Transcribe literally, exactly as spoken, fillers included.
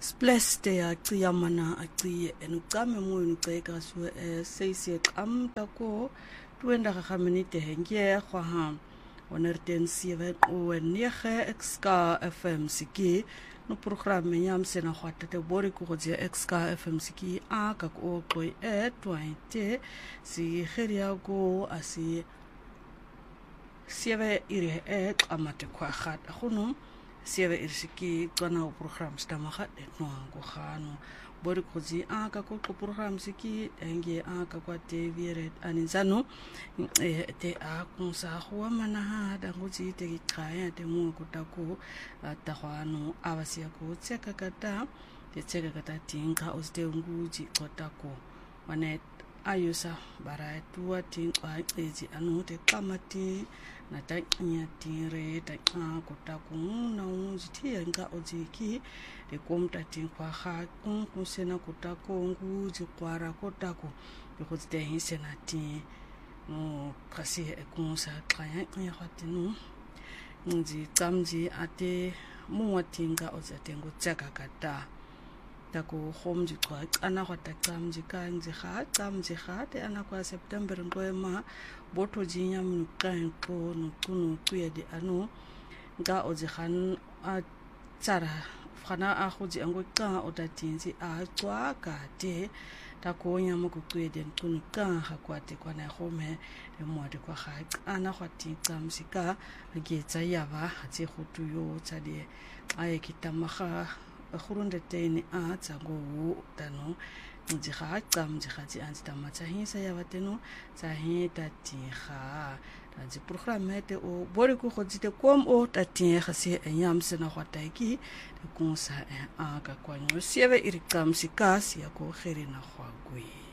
Spleste ya ciyamana aciye enucame moyo nuceka su seisi qam tako tuenda gaminite hengie khwa onerten sieve o nege xka fm siki no programme yam sena khwata te bori ko je xka fm siki a ka ko qoi e twenty si geria go asi sieve ire e qamate kwa khat khunu sieve irsiki tsana o program stamaga etno go khano bori ko ji a ka ko program siki enge a ka kwa te viret aninzano e te a kunsa khwa mana ha da go ji te khaya te mo ko ta ko ta khwano abasia ko tseka kata te tseka kata tinga o ste nguji ko ta ko manet ayusa bara tua tin a eji anu te kamati na ta nya tire ta ko ta ko na unji ti nga ojiki te komta tin kwa ha kun kusena ko ta ko nguji kwara ko ta ko ko te hisena ti no kasi e kunsa klaya nya hatinu nji tamji ate mo tinga ozatengo tsaka kata tako homji kwa ana kwa takamji kanji ha tamji ha te ana kwa September ngoema boto jinya mnukan ko nukunu kuya di anu nga oji khan a tsara fana a khoji ango ka otatinzi a kwa ka te tako nyama ko kuya den kunu ka ha kwa te kwa na home e mo de kwa ha ana kwa ti tamji ka ge tsa yaba ha tse khutu yo tsa de aye kitamaha khurunde teni a tsango tano njiha qam jihati ansta matsa hinsa ya bateno tsa hita tiha tanzi programme te o bori ko khotite kom o tatin khase enyam sena khwataiki de konsa a ka kwanyo sieve iri qam sikas ya ko kherina khwagwe